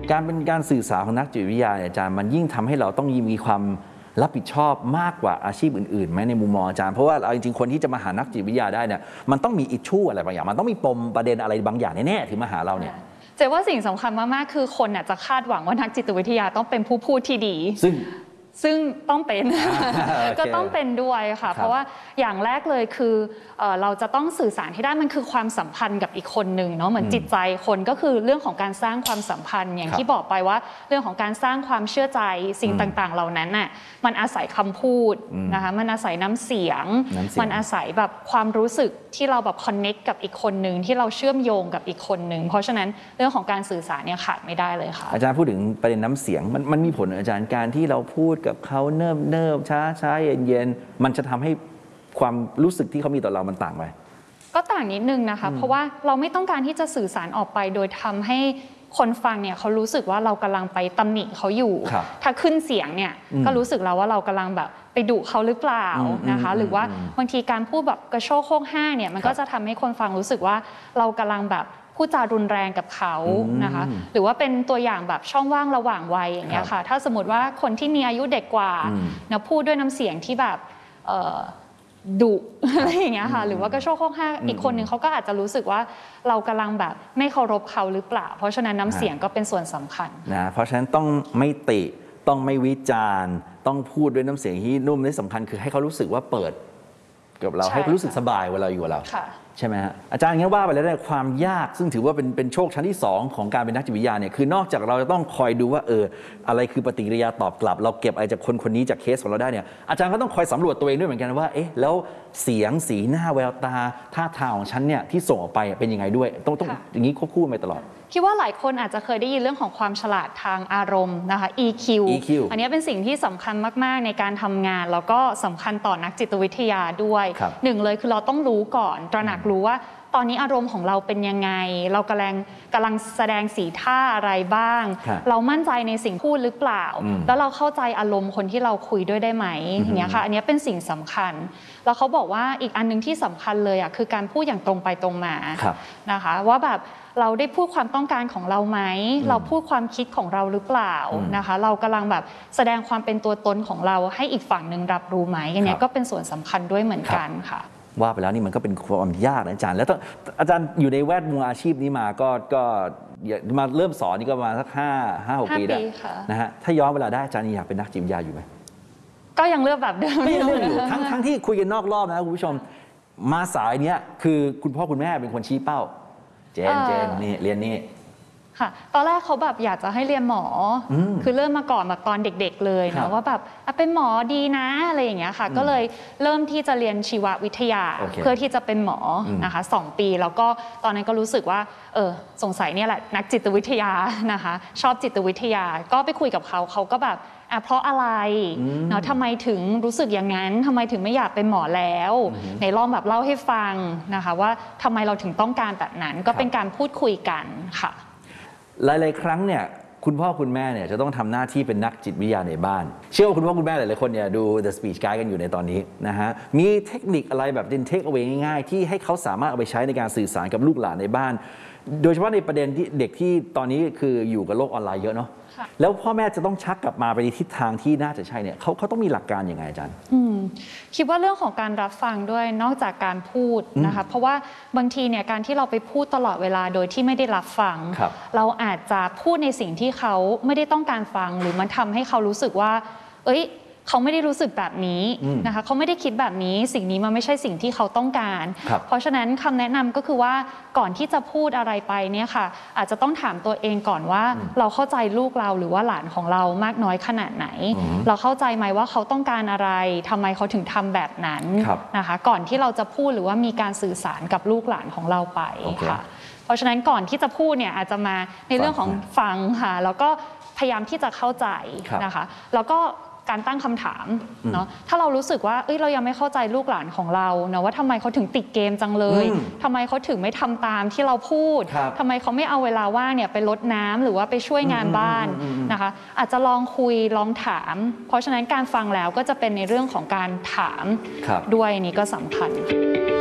การเป็นการสื่อสารของนักจิตวิทยาอาจารย์มันยิ่งทำให้เราต้องมีความรับผิดชอบมากกว่าอาชีพอื่นๆไหมในมุมมองอาจารย์เพราะว่าเอาจริงๆคนที่จะมาหานักจิตวิทยาได้เนี่ยมันต้องมีอิชชูอะไรบางอย่างมันต้องมีปมประเด็นอะไรบางอย่างแน่ๆถึงมาหาเราเนี่ยเจ๊ว่าสิ่งสำคัญมากๆคือคนจะคาดหวังว่านักจิตวิทยาต้องเป็นผู้พูดที่ดีซึ่งต้องเป็น ก็ต้องเป็นด้วยค่ะเพราะว่าอย่างแรกเลยคือเราจะต้องสื่อสารให้ได้มันคือความสัมพันธ์กับอีกคนหนึ่งเนาะเหมือนจิตใจคนก็คือเรื่องของการสร้างความสัมพันธ์อย่างที่บอกไปว่าเรื่องของการสร้างความเชื่อใจสิ่งต่างๆเหล่านั้นน่ะมันอาศัยคำพูดนะคะมันอาศัยน้ำเสียงมันอาศัยแบบความรู้สึกที่เราแบบคอนเน็กกับอีกคนหนึ่งที่เราเชื่อมโยงกับอีกคนหนึ่งเพราะฉะนั้นเรื่องของการสื่อสารเนี่ยขาดไม่ได้เลยค่ะอาจารย์พูดถึงประเด็นน้ำเสียงมันมีผลอาจารย์การที่เราพูดกับเขาเนิบช้าเย็นมันจะทำให้ความรู้สึกที่เขามีต่อเรามันต่างไหมก็ต่างนิดนึงนะคะเพราะว่าเราไม่ต้องการที่จะสื่อสารออกไปโดยทำให้คนฟังเนี่ยเขารู้สึกว่าเรากำลังไปตำหนิเขาอยู่ถ้าขึ้นเสียงเนี่ยก็รู้สึกแล้วว่าเรากำลังแบบไปดุเขาหรือเปล่านะคะหรือว่าบางทีการพูดแบบกระโชกโคกห้างเนี่ยมันก็จะทำให้คนฟังรู้สึกว่าเรากำลังแบบพูดจารุนแรงกับเขานะคะหรือว่าเป็นตัวอย่างแบบช่องว่างระหว่างวัยอย่างเงี้ยค่ะถ้าสมมติว่าคนที่มีอายุเด็กกว่านะพูดด้วยน้ำเสียงที่แบบดุอะไรอย่างเงี้ยค่ะหรือว่ากระโชกโคกห้างอีกคนหนึ่งเขาก็อาจจะรู้สึกว่าเรากำลังแบบไม่เคารพเขาหรือเปล่าเพราะฉะนั้นน้ำเสียงก็เป็นส่วนสำคัญนะเพราะฉะนั้นต้องไม่ติต้องไม่วิจารณ์ต้องพูดด้วยน้ำเสียงที่นุ่มและสำคัญคือให้เขารู้สึกว่าเปิดกับเราให้เขารู้สึกสบายเวลาอยู่กับเราใช่ไหมฮะอาจารย์งั้นว่าไปแล้วเนี่ยความยากซึ่งถือว่าเป็นโชคชั้นที่2ของการเป็นนักจิตวิทยาเนี่ยคือนอกจากเราจะต้องคอยดูว่าอะไรคือปฏิกิริยาตอบกลับเราเก็บอะไรจากคนนี้จากเคสของเราได้เนี่ยอาจารย์ก็ต้องคอยสำรวจตัวเองด้วยเหมือนกันว่าแล้วเสียงสีหน้าแววตาท่าทางของฉันเนี่ยที่ส่งออกไปเป็นยังไงด้วยต้องอย่างนี้ควบคู่ไปตลอดคิดว่าหลายคนอาจจะเคยได้ยินเรื่องของความฉลาดทางอารมณ์นะคะ EQ อันนี้เป็นสิ่งที่สำคัญมากๆในการทำงานแล้วก็สำคัญต่อนักจิตวิทยาด้วยหนึ่งเลยคือเราต้องรู้ก่อนตระหนักรู้ว่าตอนนี้อารมณ์ของเราเป็นยังไงเรากำลังแสดงสีท่าอะไรบ้างเรามั่นใจในสิ่งพูดหรือเปล่าแล้วเราเข้าใจอารมณ์คนที่เราคุยด้วยได้ไหมอย่างเงี้ยค่ะอันนี้เป็นสิ่งสำคัญแล้วเขาบอกว่าอีกอันนึงที่สำคัญเลยคือการพูดอย่างตรงไปตรงมานะคะว่าแบบเราได้พูดความต้องการของเราไหมเราพูดความคิดของเราหรือเปล่านะคะเรากำลังแบบแสดงความเป็นตัวตนของเราให้อีกฝั่งหนึ่งรับรู้ไหมอันนี้ก็เป็นส่วนสำคัญด้วยเหมือนกันค่ะว่าไปแล้วนี่มันก็เป็นความยากนะอาจารย์แล้วอาจารย์อยู่ในแวดวงอาชีพนี้มาก็มาเริ่มสอนนี่ก็มาสัก5-6 ปีแล้วนะฮะถ้าย้อนเวลาได้อาจารย์อยากเป็นนักจิตวิทยาอยู่ไหมก็ยังเลือกแบบเดิมไม่เลือกอยู่ทั้งที่คุยกันนอกรอบนะคุณผู้ชมมาสายเนี้ยคือคุณพ่อคุณแม่เป็นคนชี้เป้าเจนนี่เรียนนี่ค่ะตอนแรกเขาแบบอยากจะให้เรียนหมอคือเริ่มมาก่อนแบบตอนเด็กๆเลยนะว่าแบบเป็นหมอดีนะอะไรอย่างเงี้ยค่ะก็เลยเริ่มที่จะเรียนชีววิทยาเพื่อที่จะเป็นหมอนะคะ2 ปีแล้วก็ตอนนั้นก็รู้สึกว่าสงสัยเนี่ยแหละนักจิตวิทยานะคะชอบจิตวิทยาก็ไปคุยกับเขาก็แบบเพราะอะไรเนาะทำไมถึงรู้สึกอย่างนั้นทำไมถึงไม่อยากเป็นหมอแล้วในลองแบบเล่าให้ฟังนะคะว่าทำไมเราถึงต้องการแบบนั้นก็เป็นการพูดคุยกันค่ะหลายๆครั้งเนี่ยคุณพ่อคุณแม่เนี่ยจะต้องทำหน้าที่เป็นนักจิตวิทยาในบ้านเชื่อว่าคุณพ่อคุณแม่หลายๆคนเนี่ยดู The Speech Guide กันอยู่ในตอนนี้นะฮะมีเทคนิคอะไรแบบเป็นเทคเอาไว้ง่ายๆที่ให้เขาสามารถเอาไปใช้ในการสื่อสารกับลูกหลานในบ้านโดยเฉพาะในประเด็นที่เด็กที่ตอนนี้คืออยู่กับโลกออนไลน์เยอะเนาะแล้วพ่อแม่จะต้องชักกลับมาไปในทิศทางที่น่าจะใช่เนี่ยเขาต้องมีหลักการยังไงอาจารย์คิดว่าเรื่องของการรับฟังด้วยนอกจากการพูดนะคะเพราะว่าบางทีเนี่ยการที่เราไปพูดตลอดเวลาโดยที่ไม่ได้รับฟังเราอาจจะพูดในสิ่งที่เขาไม่ได้ต้องการฟังหรือมันทำให้เขารู้สึกว่าเขาไม่ได้รู้สึกแบบนี้นะคะเขาไม่ได้คิดแบบนี้สิ่งนี้มันไม่ใช่สิ่งที่เขาต้องการเพราะฉะนั้นคำแนะนำก็คือว่าก่อนที่จะพูดอะไรไปเนี่ยค่ะอาจจะต้องถามตัวเองก่อนว่าเราเข้าใจลูกเราหรือว่าหลานของเรามากน้อยขนาดไหนเราเข้าใจไหมว่าเขาต้องการอะไรทำไมเขาถึงทำแบบนั้นนะคะก่อนที่เราจะพูดหรือว่ามีการสื่อสารกับลูกหลานของเราไปค่ะเพราะฉะนั้นก่อนที่จะพูดเนี่ยอาจจะมาในเรื่องของฟังค่ะแล้วก็พยายามที่จะเข้าใจนะคะแล้วก็การตั้งคำถามเนาะถ้าเรารู้สึกว่าเรายังไม่เข้าใจลูกหลานของเราเนาะว่าทำไมเขาถึงติดเกมจังเลยทำไมเขาถึงไม่ทำตามที่เราพูดทำไมเขาไม่เอาเวลาว่างเนี่ยไปรดน้ำหรือว่าไปช่วยงานบ้านนะคะอาจจะลองคุยลองถามเพราะฉะนั้นการฟังแล้วก็จะเป็นในเรื่องของการถามด้วยนี่ก็สำคัญ